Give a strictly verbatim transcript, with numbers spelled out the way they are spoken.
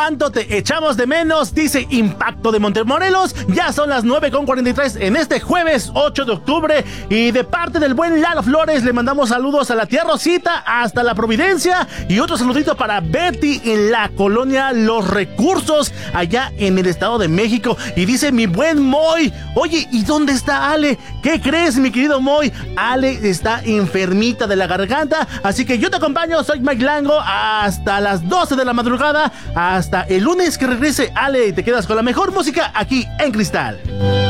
cuánto te echamos de menos, dice Impacto de Montemorelos. Ya son las nueve con cuarenta y tres en este jueves ocho de octubre. Y de parte del buen Lalo Flores, le mandamos saludos a la tía Rosita hasta la Providencia. Y otro saludito para Betty en la colonia Los Recursos, allá en el Estado de México. Y dice mi buen Moy, oye, ¿y dónde está Ale? ¿Qué crees, mi querido Moy? Ale está enfermita de la garganta, así que yo te acompaño, soy Mike Lango, hasta las doce de la madrugada, hasta el lunes que regrese Ale, y te quedas con la mejor música aquí en Cristal.